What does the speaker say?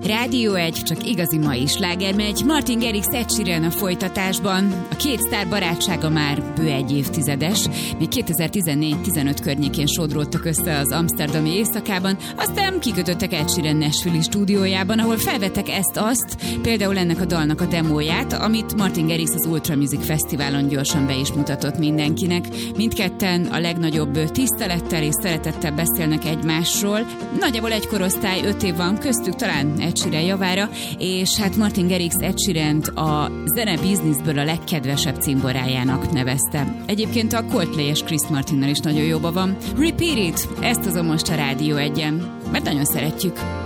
Rádió 1, csak igazi mai sláger megy. Martin Garrix, Ed Sheeran a folytatásban. A két sztár barátsága már bő egy évtizedes. Még 2014-15 környékén sodródtak össze az amszterdami éjszakában, aztán kikötöttek Ed Sheeran Nashville-i stúdiójában, ahol felvettek ezt-azt, például ennek a dalnak a demóját, amit Martin Garrix az Ultra Music Fesztiválon gyorsan be is mutatott mindenkinek. Mindketten a legnagyobb tisztelettel és szeretettel beszélnek egymásról. Nagyjából egy korosztály, 5 év van köztük, talán Ed Sheeran javára, és hát Martin Garrix Ed Sheerant a zene bizniszből a legkedvesebb cimborájának nevezte. Egyébként a Coldplay és Chris Martinnal is nagyon jóba van. Repeat It, ezt hozom most a Rádió 1-en, mert nagyon szeretjük.